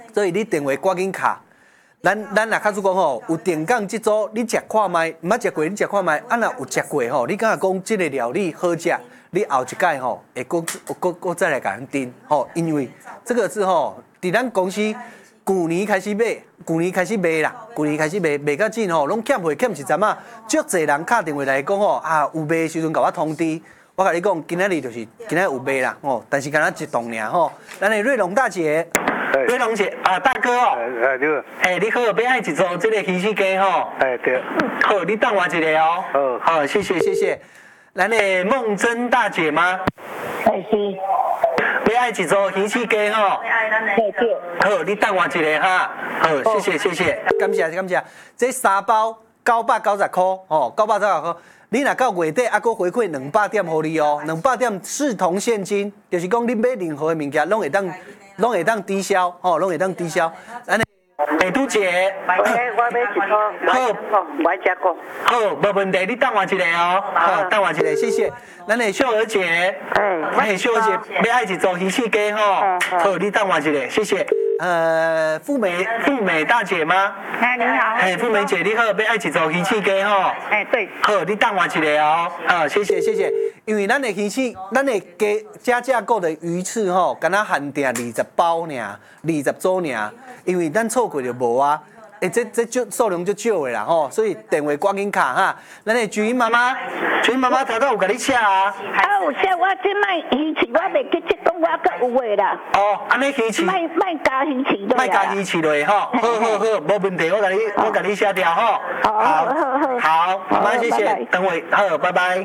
所以你电话赶紧卡。咱若较主讲吼，有电讲即组，你食看卖，毋捌食过，你食看卖。啊，若有食过吼，你敢若讲即个料理好食，你后一届吼会搁再来甲咱订吼，因为这个是吼，伫咱公司去年开始卖，去年开始卖啦，去年开始卖到真吼，拢欠货欠一阵啊，足侪人打电话来讲吼，啊有卖的时阵甲我通知。我甲你讲，今仔日就是今仔有卖啦，吼，但是敢若一栋尔吼。咱的瑞龙大姐，瑞龙姐啊，大哥哦，对，你好，要爱一组这个鱼翅鸡吼， 对， 好，你等我一下哦，好，谢谢。咱的梦真大姐吗？ 是。 要爱一组鱼翅鸡吼， 对。 好，你等我一下哈，好，谢谢，感谢，这3包990块哦，990块。你若到月底还佫回馈200点互你哦，200点视同现金，就是讲你买任何的物件，拢会当抵消，吼，拢会当抵消。安尼，美都姐， 我买一套，好，我食过。 好，无问题，你等我一下哦，好，等我一下，谢谢。咱的秀儿姐，秀儿姐要爱一组鱼翅鸡吼，好，你等我一下，谢谢。富美大姐吗？ 你好。 富美姐你好，要爱一组鱼翅鸡吼。 对。 好，你等我一下哦。好，谢谢。因为咱的鱼翅，咱的鸡加价购的鱼翅吼，敢若限定20包尔，20组尔。因为咱错过就无啊。这数量就少的啦吼，所以电话赶紧卡哈。咱的菊英妈妈头有甲你请啊？ 有请我即摆鱼翅，我袂记即讲我阁有诶啦。 哦，安尼鱼翅。 卖加鱼翅落。 卖加鱼翅落吼，好，无问题，我甲你写掉吼。好，妈妈谢谢，等会好，拜拜。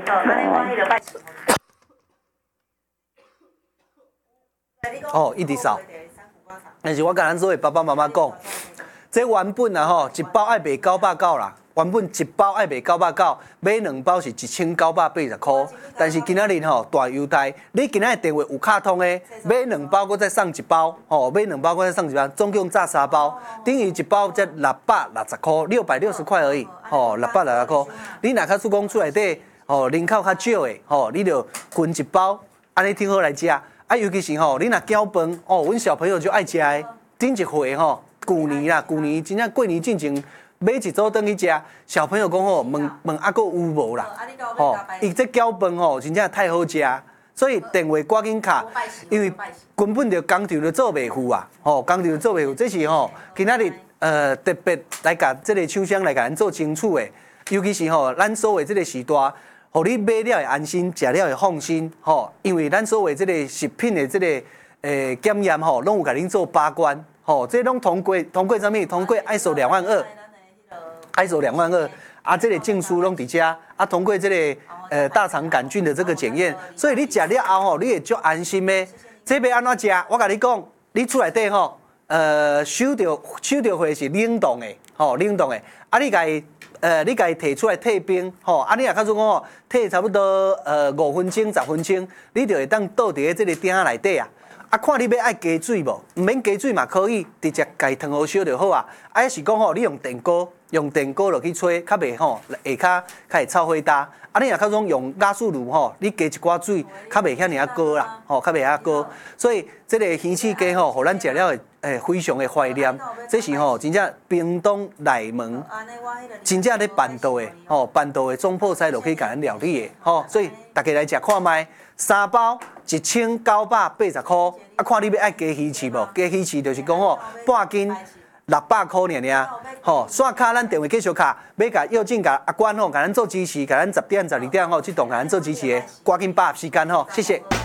哦，一直扫。但是我甲咱所有爸爸妈妈讲。这原本啊吼，一包爱卖990啦，原本一包爱卖990，买2包是1980块。但是今仔日吼大优待，你今仔电话有卡通的，买2包搁再送1包，吼，买2包搁再送1包，总共炸3包，等于一包才660块，660块而已，吼，660块。你若较主讲厝内底，吼人口较少的，吼，你就分1包，安尼挺好来食。啊，尤其是吼，你若搅饭，哦，阮小朋友就爱食的，顶一回吼。去年真正过年进前买一组回去食，小朋友讲吼，问还佫有无啦？吼，伊这搅饭吼真正太好食，所以电话赶紧卡，因为根本就工厂就做袂赴啊，吼，工厂就做袂赴，这是吼今仔日特别来甲这个厂商来甲咱做清楚的，尤其是吼咱所谓这个时代，互你买了会安心，食了会放心，吼，因为咱所谓这个食品的这个检验吼，拢有甲恁做把关。吼，这拢通过啥物？通过 ISO 22000，ISO 22000啊，这个证书拢伫遮啊，通过这个大肠杆菌的这个检验，所以你食了后吼，你会足安心的。这要安怎食？我甲你讲，你厝内底吼，收到货是冷冻的，吼，冷冻的。啊，你家己摕出来退冰，吼，啊，你若较说讲吼，退差不多5分钟、10分钟，你就会当倒伫这个鼎仔内底啊。啊，看你要爱加水无？毋免加水嘛可以，直接家汤好烧就好啊。啊，是讲吼，你用电锅落去吹，较袂吼，下骹会臭火焦。啊，你若较种用压缩炉吼，你加一寡水，较袂遐尔高啦，吼，较袂遐高。所以这个鱼翅鸡吼，互咱食了会非常的怀念。这是吼，真正屏东内门，真正咧办道的，吼，办道的总铺师落去甲咱料理的，吼。所以大家来食看卖，3包1980块，啊，看你要爱加鱼翅无？加鱼翅就是讲吼，半斤600块尔，吼，刷卡咱电话继续卡，要甲右进甲阿关吼，甲咱做支持，甲咱10点12点吼，这栋甲咱做支持的，赶紧把握时间吼，谢谢。